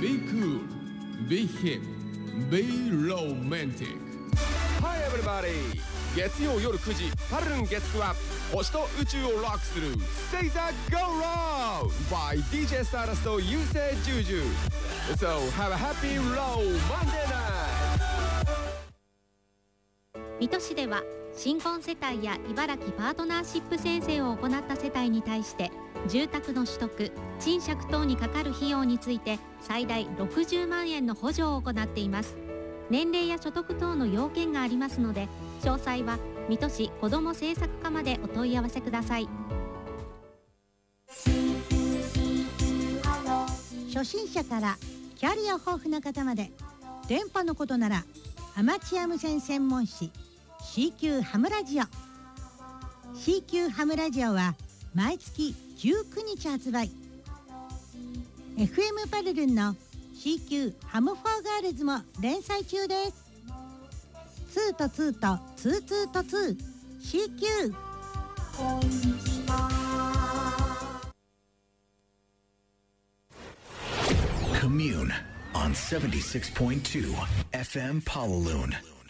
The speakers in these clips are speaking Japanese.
Be cool, be hip, be romantic. Hi everybody! 月曜夜9時パルルン月9は星と宇宙をロックする Say that go round by DJ Stardust と優勢ジュージュー So have a happy low Monday night! 水戸市では新婚世帯や茨城パートナーシップ宣誓を行った世帯に対して住宅の取得、賃借等にかかる費用について最大60万円の補助を行っています。年齢や所得等の要件がありますので、詳細は水戸市子ども政策課までお問い合わせください。 初心者からキャリア豊富な方まで、電波のことならアマチュア無線専門誌 CQ ハムラジオ。 CQ ハムラジオは毎月19日発売。 FM パルルンの CQ ハムフォーガールズも連載中です。2と2と22と2 CQ。 こんにちは。 Commune on 76.2 FM Palaloon。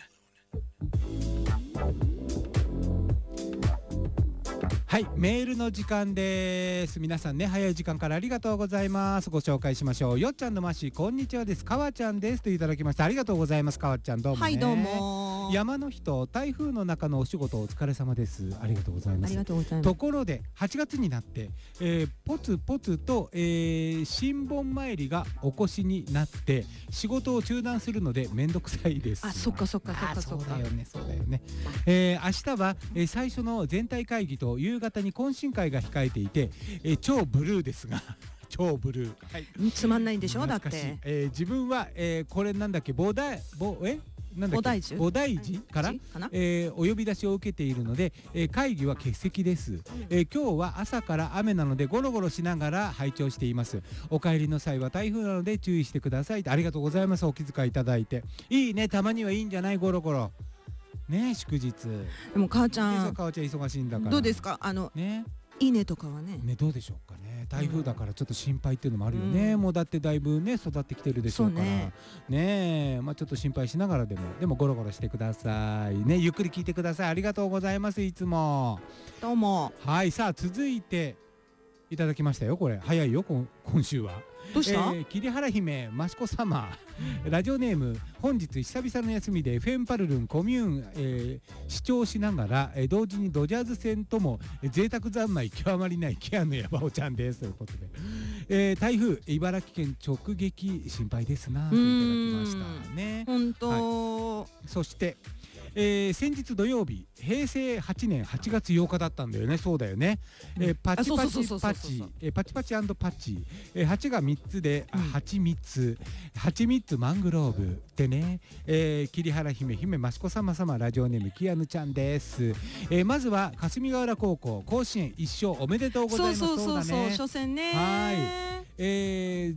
はい、メールの時間です。皆さんね、早い時間からありがとうございます。ご紹介しましょう。よっちゃんのまし、こんにちはです。かわちゃんですといただきました。ありがとうございます。かわちゃん、どうもね。 はい、どうも。 山の人、台風の中のお仕事お疲れ様です。ありがとうございます。 ありがとうございます。 ところで8月になって、ポツポツと、新盆参りがお越しになって仕事を中断するのでめんどくさいです。 あ、そっかそっかそっかそっか。 そうだよね、そうだよね。明日は、最初の全体会議と夕方に懇親会が控えていて、超ブルーですが超ブルー、はい、 つまんないんでしょ。だって、 自分は、これなんだっけ、菩提寺から、お呼び出しを受けているので、会議は欠席です。今日は朝から雨なのでゴロゴロしながら拝聴しています。お帰りの際は台風なので注意してください。ありがとうございます。お気遣いいただいて。いいね、たまにはいいんじゃない、ゴロゴロね。祝日でも母ちゃん忙しいんだから。 どうですか、ね、稲とかはね。 どうでしょうかね。台風だからちょっと心配っていうのもあるよね。もうだってだいぶね育ってきてるでしょうからね。まあちょっと心配しながらでもゴロゴロしてくださいね。ゆっくり聞いてください。ありがとうございます。いつもどうも。 はい、さあ続いていただきましたよ。これ早いよ、今週は。 どうした？ 桐原姫益子様、ラジオネーム、本日久々の休みで FM パルルンコミューン、視聴しながら、同時にドジャーズ戦とも贅沢三昧極まりないケアのヤバオちゃんですということで、台風茨城県直撃心配ですなといただきましたね。 本当、 はい、そして先日土曜日、平成8年8月8日だったんだよね。そうだよね。パチパチパチ、パチパチ&パチ、8が3つで蜂蜜、蜂蜜マングローブでね、桐原姫益子様様、ラジオネームキアヌちゃんです。まずは霞ヶ浦高校甲子園1勝おめでとうございます。 そう初戦ね。 はい。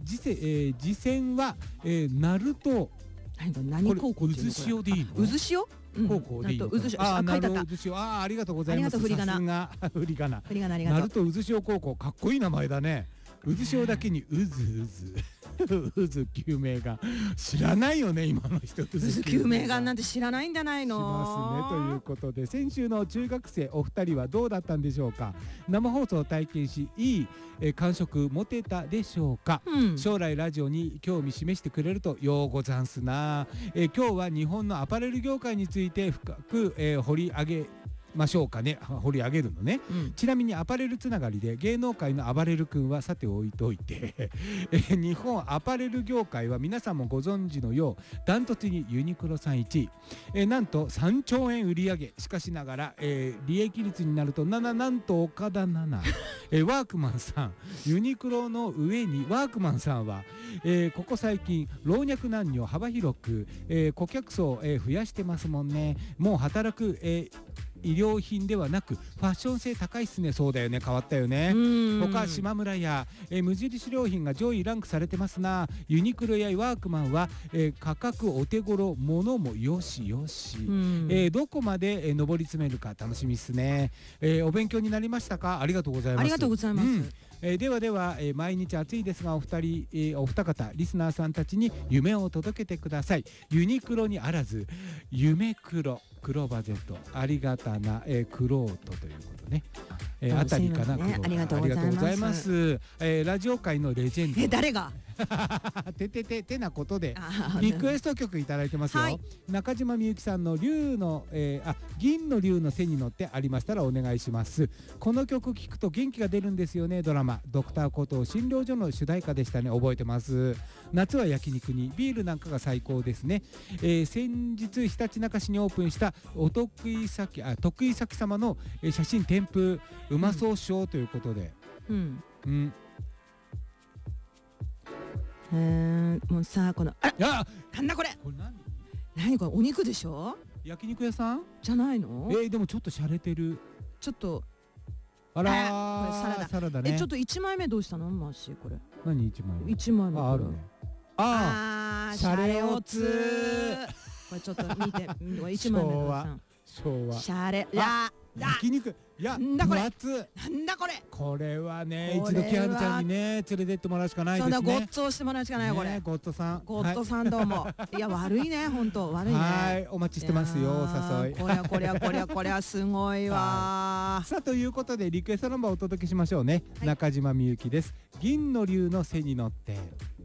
次戦は鳴門、 何高校っていうの？ 渦潮でいいの？渦潮高校でいいのかな。なるほど、渦潮。ありがとうございます。さすが振り仮名。鳴門渦潮高校、かっこいい名前だね。渦潮だけに渦救命が知らないよね、今の人。 渦救命がなんて知らないんじゃないの？ しますね。ということで、先週の中学生お二人はどうだったんでしょうか。生放送を体験し、いい感触持てたでしょうか。将来ラジオに興味示してくれるとようござんすな。今日は日本のアパレル業界について深く、掘り上げましょうかね。掘り上げるのね。ちなみにアパレルつながりで芸能界の暴れる君はさて置いといて日本アパレル業界は皆さんもご存知のようダントツにユニクロさん1位、なんと3兆円売り上げ。しかしながら、利益率になるとなんと岡田奈々ワークマンさん、ユニクロの上にワークマンさんは、ここ最近老若男女幅広く、顧客層を、増やしてますもんね。もう働く、医療品ではなくファッション性高いっすね。そうだよね、変わったよね。他島村や、無印良品が上位ランクされてますな。ユニクロやワークマンは、価格お手頃、物もよしよし、どこまで、上り詰めるか楽しみっすね。お勉強になりましたか？ありがとうございます。 ありがとうございます。 ではでは、毎日暑いですがお二方リスナーさんたちに夢を届けてください。ユニクロにあらず夢黒バゼットありがたな、クロートということね。あたりかな、 ね、ありがとうございます。 ラジオ界のレジェンド。 誰が？ てなことでリクエスト曲いただいてますよ。はい、中島みゆきさんの銀の竜の背に乗ってありましたらお願いします。この曲聴くと元気が出るんですよね。ドラマドクターコトー診療所の主題歌でしたね。覚えてます。夏は焼肉にビールなんかが最高ですね。先日ひたちなか市にオープンした徳井咲様の写真添付うまそうしようということで、 もうさ、このなんだこれ、何これ、お肉でしょ。 焼肉屋さんじゃないの？ でもちょっと洒落てる。 ちょっとこれサラダね。 ちょっと1枚目どうしたの？マーシー、これ何1枚目 ？1枚目あるね。 シャレオツこれちょっと見て1枚目どうしたの？ 昭和シャレ焼肉、いや、 なんだこれ、 なんだこれ、 これはね、一度キハルちゃんにね連れてってもらうしかないですね。 そんなごっつをしてもらうしかないよこれ。 ゴッドさんどうも。いや悪いね、本当悪いね。 はい、お待ちしてますよ、お誘い。 こりゃすごいわ。 さあ、ということでリクエストナンバーをお届けしましょうね。中島みゆきです。銀の竜の背に乗って。